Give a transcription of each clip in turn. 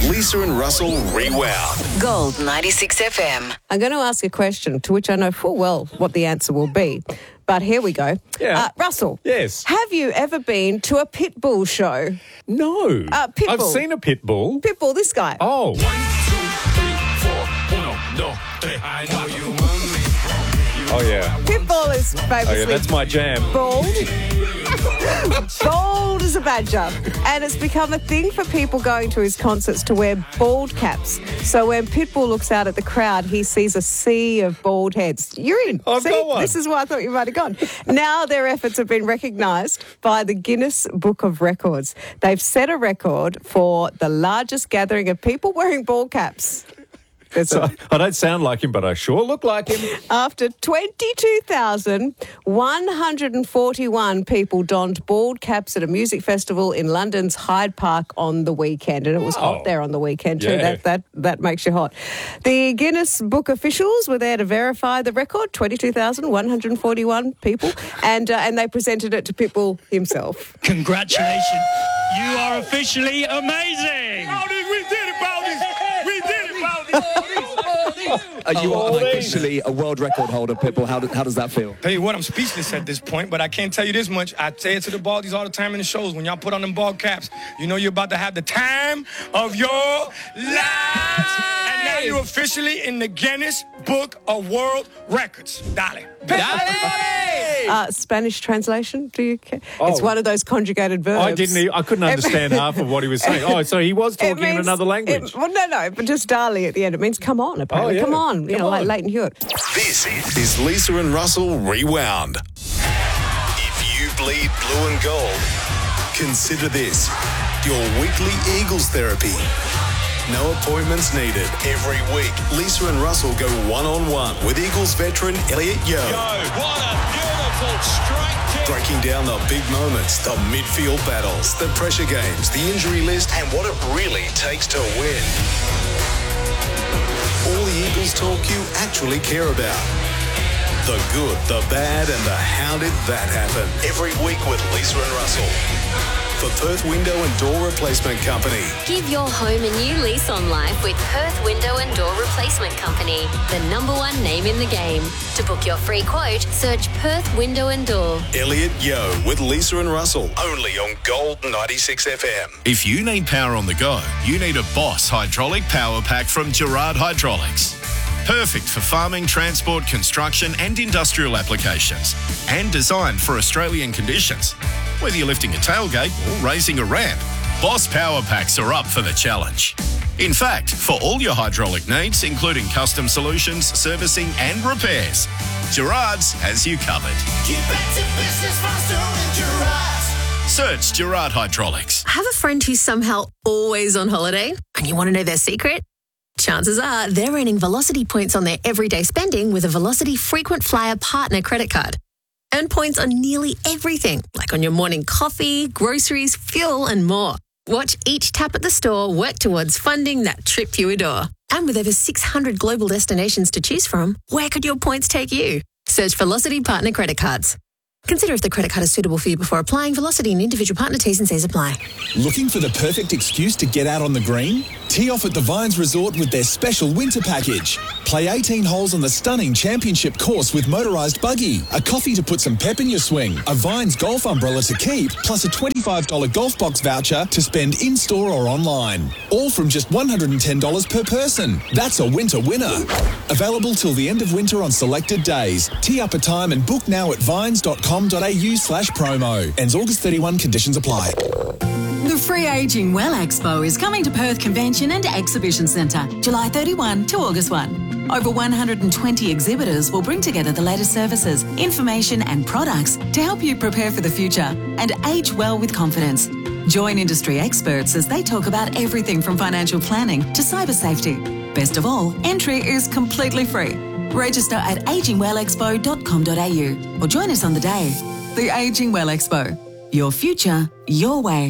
Lisa and Russell Rewound. Gold 96 FM. I'm going to ask a question to which I know full well what the answer will be. But here we go. Yeah. Russell. Yes. Have you ever been to a pit bull show? No. Pitbull. I've seen a pit bull. Pitbull, this guy. Oh. 1, 2, 3, 4, 1, 2, 3. I know you want me. Oh, yeah. Pitbull is Oh, famously yeah, that's my jam. bald. Bald as a badger. And it's become a thing for people going to his concerts to wear bald caps. So when Pitbull looks out at the crowd, he sees a sea of bald heads. You're in. I've got one. This is why I thought you might have gone. Now their efforts have been recognised by the Guinness Book of Records. They've set a record for the largest gathering of people wearing bald caps. So, I don't sound like him, but I sure look like him. After 22,141 people donned bald caps at a music festival in London's Hyde Park on the weekend. And it was hot there on the weekend too. Yeah. That makes you hot. The Guinness Book officials were there to verify the record, 22,141 people, and they presented it to Pitbull himself. Congratulations. You are officially amazing. We did it, Baldy. We did it, Baldy. You are officially a world record holder, Pitbull. How does that feel? Tell you what, I'm speechless at this point, but I can't tell you this much. I say it to the Baldies all the time in the shows. When y'all put on them bald caps, you know you're about to have the time of your lives. And now you're officially in the Guinness Book of World Records. Dale. Spanish translation? Do you care? It's one of those conjugated verbs. I couldn't understand half of what he was saying. Oh, so he was talking in another language. No, but just darling at the end. It means come on, apparently. Oh, yeah. Come on, Come on. like Leighton Hewitt. This is Lisa and Russell Rewound. If you bleed blue and gold, consider this your weekly Eagles therapy. No appointments needed. Every week, Lisa and Russell go one-on-one with Eagles veteran Elliot Yeo. What a beautiful strike kick. Breaking down the big moments, the midfield battles, the pressure games, the injury list, and what it really takes to win. All the Eagles talk you actually care about. The good, the bad, and the how did that happen. Every week with Lisa and Russell. For Perth Window and Door Replacement Company. Give your home a new lease on life with Perth Window and Door Replacement Company, the #1 name in the game. To book your free quote, search Perth Window and Door. Elliot Yeo with Lisa and Russell, only on Gold 96 FM. If you need power on the go, you need a Boss hydraulic power pack from Gerard Hydraulics. Perfect for farming, transport, construction and industrial applications. And designed for Australian conditions. Whether you're lifting a tailgate or raising a ramp, Boss Power Packs are up for the challenge. In fact, for all your hydraulic needs, including custom solutions, servicing and repairs, Gerard's has you covered. Get back to business faster with Gerard's. Search Gerard Hydraulics. Have a friend who's somehow always on holiday and you want to know their secret? Chances are they're earning Velocity points on their everyday spending with a Velocity Frequent Flyer Partner credit card. Earn points on nearly everything, like on your morning coffee, groceries, fuel and more. Watch each tap at the store work towards funding that trip you adore. And with over 600 global destinations to choose from, where could your points take you? Search Velocity Partner credit cards. Consider if the credit card is suitable for you before applying. Velocity and individual partner T's and C's apply. Looking for the perfect excuse to get out on the green? Tee off at the Vines Resort with their special winter package. Play 18 holes on the stunning championship course with motorised buggy, a coffee to put some pep in your swing, a Vines golf umbrella to keep, plus a $25 golf box voucher to spend in-store or online. All from just $110 per person. That's a winter winner. Available till the end of winter on selected days. Tee up a time and book now at vines.com.au/promo. Ends August 31. Conditions apply. The Free Aging Well Expo is coming to Perth Convention and Exhibition Centre, July 31 to August 1. Over 120 exhibitors will bring together the latest services, information and products to help you prepare for the future and age well with confidence. Join industry experts as they talk about everything from financial planning to cyber safety. Best of all, entry is completely free. Register at agingwellexpo.com.au or join us on the day. The Aging Well Expo. Your future, your way.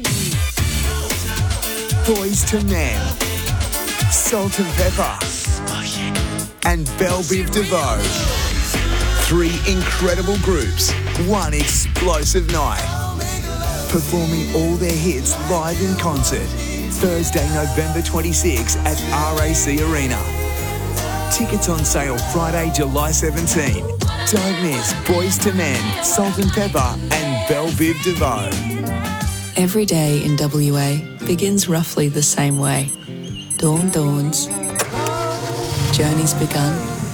Boys to Men, Salt and Pepper, and Belle Biv DeVoe. 3 incredible groups, 1 explosive night. performing all their hits live in concert. Thursday, November 26 at RAC Arena. Tickets on sale Friday, July 17. Don't miss Boys to Men, Salt and Pepper and Belle Biv DeVoe. Every day in WA begins roughly the same way. Dawn dawns. Journey's begun.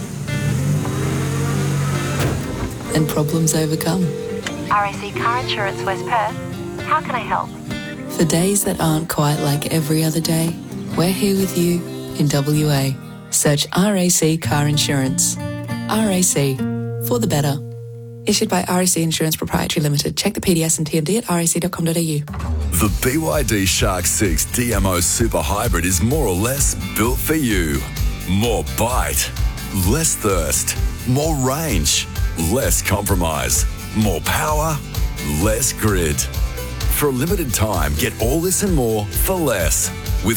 And problems overcome. RAC Car Insurance West Perth. How can I help? For days that aren't quite like every other day, we're here with you in WA. Search RAC Car Insurance. RAC, for the better. Issued by RAC Insurance Proprietary Limited. Check the PDS and TMD at rac.com.au. The BYD Shark 6 DMO Super Hybrid is more or less built for you. More bite, less thirst, more range, less compromise, more power, less grid. For a limited time, get all this and more for less. With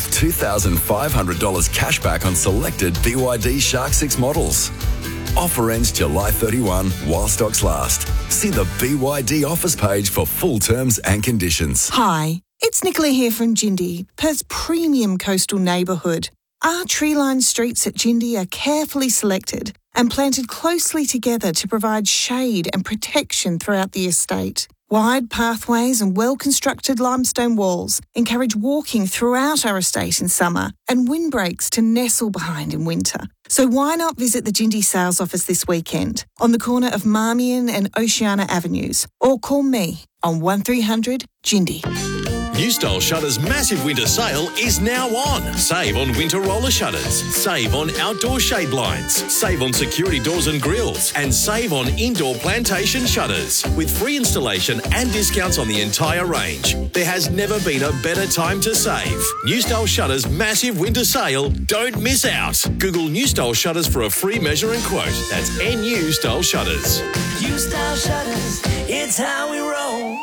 $2,500 cash back on selected BYD Shark 6 models. Offer ends July 31 while stocks last. See the BYD offers page for full terms and conditions. Hi, it's Nicola here from Jindy, Perth's premium coastal neighbourhood. Our tree-lined streets at Jindy are carefully selected and planted closely together to provide shade and protection throughout the estate. Wide pathways and well-constructed limestone walls encourage walking throughout our estate in summer and windbreaks to nestle behind in winter. So why not visit the Jindy sales office this weekend on the corner of Marmion and Oceana Avenues, or call me on 1300 Jindy. New Style Shutters' massive winter sale is now on. Save on winter roller shutters. Save on outdoor shade blinds. Save on security doors and grills. And save on indoor plantation shutters. With free installation and discounts on the entire range. There has never been a better time to save. New Style Shutters' massive winter sale. Don't miss out. Google New Style Shutters for a free measure and quote. That's NU Style Shutters. New Style Shutters, it's how we roll.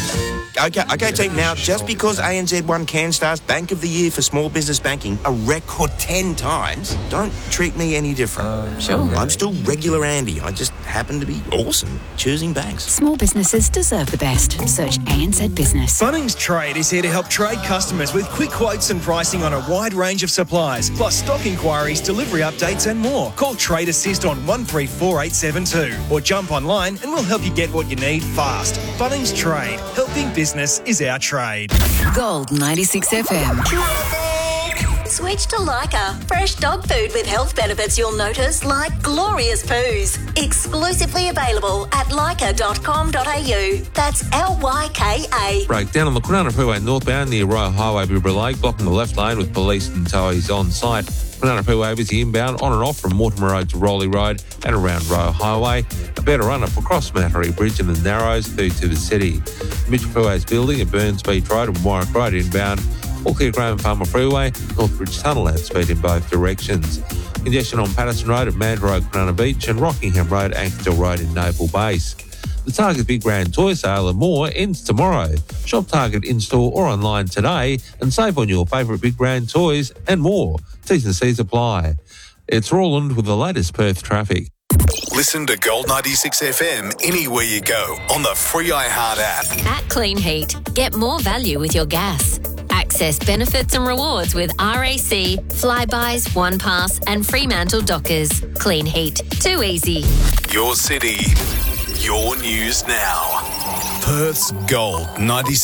Okay, team. Now, just because ANZ won CanStar's Bank of the Year for small business banking a record 10 times, don't treat me any different. Sure. I'm still regular Andy. I just happen to be awesome choosing banks. Small businesses deserve the best. Search ANZ Business. Bunnings Trade is here to help trade customers with quick quotes and pricing on a wide range of supplies, plus stock inquiries, delivery updates and more. Call Trade Assist on 134872 or jump online and we'll help you get what you need fast. Bunnings Trade. Helping business is our trade. Gold 96 FM. Switch to Leica. Fresh dog food with health benefits you'll notice, like glorious poos. Exclusively available at leica.com.au. That's LYKA. Breakdown on the Kwinana Freeway northbound near Royal Highway, Bibra Lake, blocking the left lane with police and towies on site. Kwinana Freeway busy inbound on and off from Mortimer Road to Rowley Road and around Royal Highway. A better run up across Mattery Bridge and the Narrows through to the city. Mitchell Freeway is building at Burns Beach Road and Warwick Road inbound. All clear Graham Farmer Freeway, Northbridge Tunnel at speed in both directions. Congestion on Patterson Road at Mandurah Road, Kwinana Beach and Rockingham Road, Ankerstall Road in Naval Base. The Target Big Grand Toy Sale and more ends tomorrow. Shop Target in-store or online today and save on your favourite Big Grand toys and more. T's and C's apply. It's Roland with the latest Perth traffic. Listen to Gold 96 FM anywhere you go on the free iHeart app. At Clean Heat, get more value with your gas. Access benefits and rewards with RAC, Flybuys, OnePass and Fremantle Dockers. Clean Heat. Too easy. Your city, your news now. Perth's Gold 96.